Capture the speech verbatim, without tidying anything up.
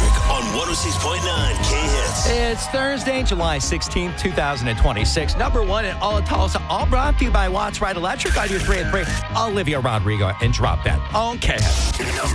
Electric on one oh six point nine K-Hits. It's Thursday, July sixteenth, twenty twenty-six. Number one in all of Tulsa, all brought to you by Watts Ride Electric. I do three and three. Olivia Rodrigo and Drop That on K-Hits.